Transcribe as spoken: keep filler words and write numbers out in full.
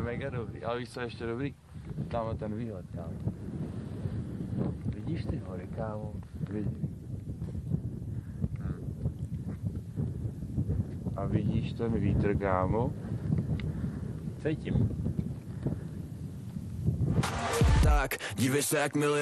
mega dobrý, ale víš co je ještě dobrý? Tamhle ten výhled, kámo. Vidíš ty hory, kámo? Vidíš. A vidíš ten vítr, kámo? Cítím. Tak, dívej se jak miluje